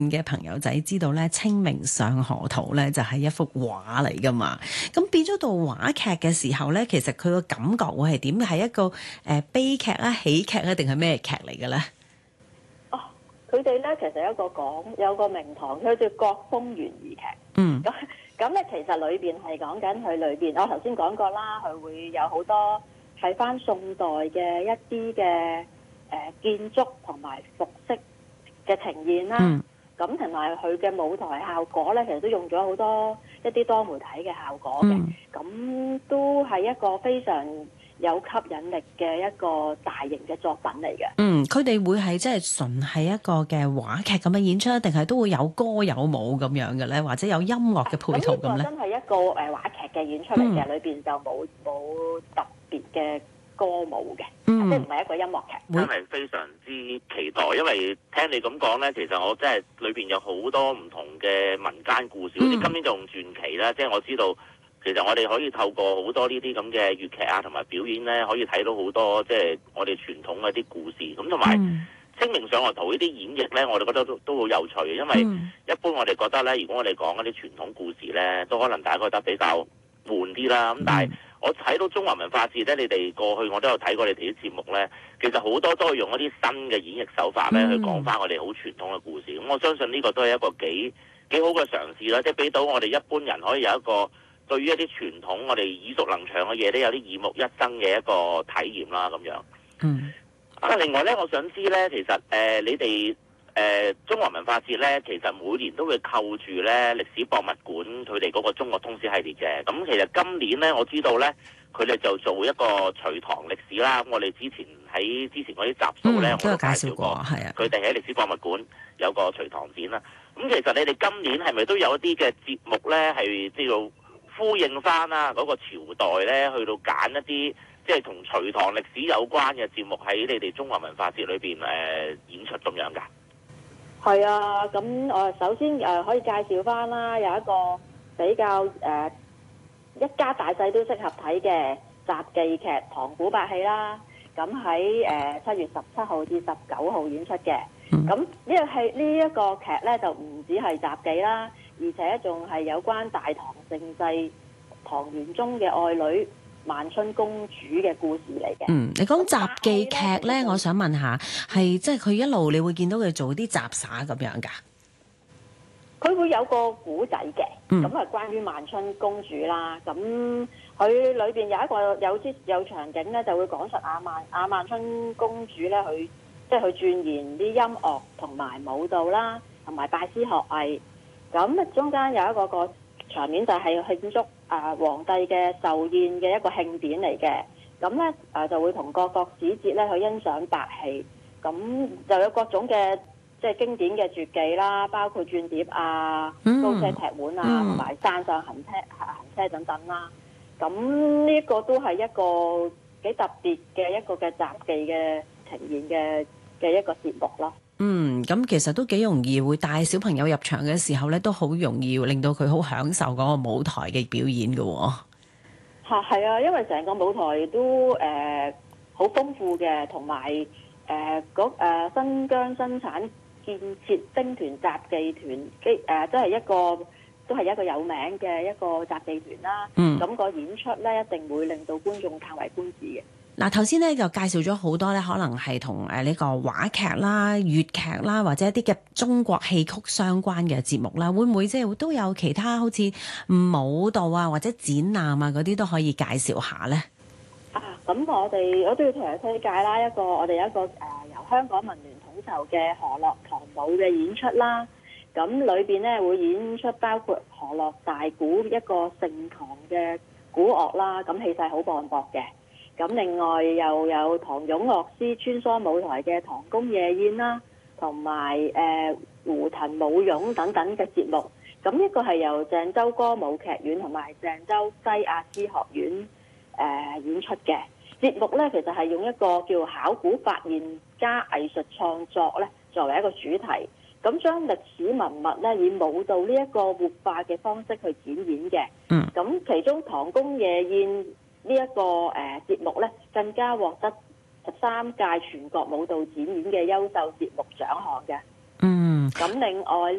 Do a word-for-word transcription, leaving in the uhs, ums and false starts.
嘅朋友仔知道咧，清明上河圖咧就係一幅畫嚟噶嘛。咁變咗到話劇嘅時候咧，其實佢個感覺會係點？係一個誒、呃、悲劇啊、喜劇啊，定係咩劇嚟嘅咧？ 哦，佢哋咧其實有一個講有個名堂，佢叫國風懸疑劇。 嗯。 咁咁咧，其實裏邊係講緊佢裏邊，我頭先講過啦，佢會有好多係翻宋代嘅一啲嘅誒建築同埋服飾嘅呈現啦。 嗯。 咁同埋佢嘅舞台效果咧，其實都用咗好多一啲多媒體嘅效果嘅。咁、嗯、都係一個非常有吸引力嘅一個大型嘅作品嚟嘅。 嗯，佢哋會係即係純係一個嘅話劇咁嘅演出，定係都會有歌有舞咁樣嘅咧，或者有音樂嘅配套咁咧？ 咁呢個真係一個誒話劇嘅演出嚟嘅，裏、嗯、邊就冇冇特別嘅歌舞嘅，嗯、即係唔係一個音樂劇。 真係非常之期待，因為聽你咁講咧，其實我真係裏邊有好多唔同嘅民間故事，好似、嗯、今年就用傳奇啦，即係我知道。其實我哋可以透過好多呢啲咁嘅粵劇啊，同埋表演咧，可以睇到好多即係我哋傳統嘅啲故事。咁同埋清明上河圖呢啲演繹咧，我哋覺得都都好有趣嘅。因為一般我哋覺得咧，如果我哋講一啲傳統故事咧，都可能大家覺得比較悶啲啦。咁但係我睇到中華文化節咧，你哋過去我都有睇過你哋啲節目咧，其實好多都係用一啲新嘅演繹手法咧，去講翻我哋好傳統嘅故事。咁我相信呢個都係一個幾幾好嘅嘗試啦，即係俾到我哋一般人可以有一個。對於一啲傳統我哋耳熟能詳嘅嘢咧，有啲耳目一新嘅一個體驗啦，咁樣。嗯。啊，另外咧，我想知咧，其實誒、呃、你哋誒、呃、中華文化節咧，其實每年都會扣住咧歷史博物館佢哋嗰個中國通史系列嘅。咁其實今年咧，我知道咧，佢哋就做一個隋唐歷史啦。咁我哋之前喺之前嗰啲集數咧，嗯、我都有介紹過，係啊。佢哋喺歷史博物館有個隋唐展啦。咁其實你哋今年係咪都有一啲嘅節目咧，係即係呼應翻啦嗰個朝代咧，去到揀一啲即係同隋唐歷史有關嘅節目喺你哋中華文化節裏邊誒、呃、演出咁樣㗎？ 係啊，咁我首先誒、呃、可以介紹翻啦，有一個比較誒、呃、一家大細都適合睇嘅雜技劇《唐古八戲》啦。咁喺誒七月十七號至十九號演出嘅。咁呢個係呢一個劇咧，就唔止係雜技啦。而且仲係有關大唐盛世唐玄宗嘅愛女萬春公主嘅故事嚟嘅。 嗯，你講雜技劇咧，我想問下，係即係佢一路你會見到佢做啲雜耍咁樣㗎？ 佢會有個古仔嘅，咁係、嗯、關於萬春公主啦。咁佢裏邊有一個有啲有場景咧，就會講述阿萬阿萬春公主咧，佢即係去鑽研啲音樂同埋舞蹈啦，同埋拜師學藝。咁中間有一個個場面就係慶祝啊皇帝嘅壽宴嘅一個慶典嚟嘅，咁咧誒就會同各國使節咧去欣賞白戲，咁就有各種嘅即係經典嘅絕技啦，包括轉碟啊、高車踢碗啊，同埋、嗯、山上行車行車等等啦。咁呢一個都係一個幾特別嘅一個嘅雜技嘅呈現嘅嘅一個節目咯。 嗯，咁其實都幾容易會帶小朋友入場嘅時候咧，都好容易令到佢好享受嗰個舞台嘅表演嘅、哦。 嚇係啊，因為成個舞台都誒好、呃、豐富嘅，同埋誒嗰誒新疆生產建設兵團雜技團機誒，都係一個都係一個有名嘅一個雜技團啦。嗯，咁個演出咧一定會令到觀眾歎為觀止嘅。 嗱，頭先咧就介紹咗好多咧，可能係同誒呢個話劇啦、粵劇啦，或者一啲嘅中國戲曲相關嘅節目啦，會唔會即係都有其他好似舞蹈啊或者展覽啊嗰啲都可以介紹下咧？ 啊，咁我哋我都要同人推介啦，一個我哋有一個誒、呃、由香港文聯統籌嘅河洛唐舞嘅演出啦，咁裏邊咧會演出包括河洛大鼓一個盛唐嘅鼓樂啦，咁氣勢好磅礴嘅。咁另外又有唐俑樂師穿梭舞台嘅唐宮夜宴啦，同埋誒胡騰舞俑等等嘅節目。咁呢個係由鄭州歌舞劇院同埋鄭州西亞斯學院誒、呃、演出嘅節目咧，其實係用一個叫考古發現加藝術創作咧作為一個主題，咁將歷史文物咧以舞蹈呢一個活化嘅方式去展演嘅。嗯，咁其中唐宮夜宴呢、這、一個誒、呃、節目咧，更加獲得十三屆全國舞蹈展演嘅優秀節目獎項嘅。 嗯， 咁另外